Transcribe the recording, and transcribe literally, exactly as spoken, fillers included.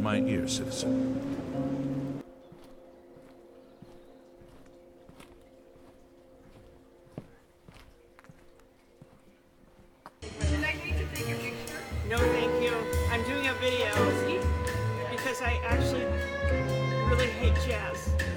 my ear, citizen. Would you like me to take a picture? No, thank you. I'm doing a video because I actually really hate jazz.